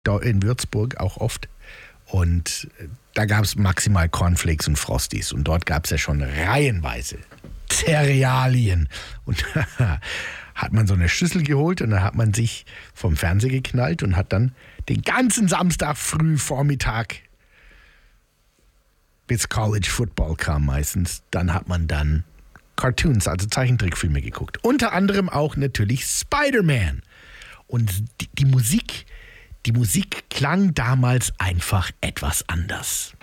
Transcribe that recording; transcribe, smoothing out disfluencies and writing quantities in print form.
da in Würzburg auch oft. Und da gab es maximal Cornflakes und Frosties. Und dort gab es ja schon reihenweise Cerealien. Und hat man so eine Schüssel geholt und dann hat man sich vom Fernseher geknallt und hat dann den ganzen Samstag früh Vormittag bis College Football kam meistens, dann hat man dann Cartoons, also Zeichentrickfilme geguckt. Unter anderem auch natürlich Spider-Man. Und die Musik klang damals einfach etwas anders.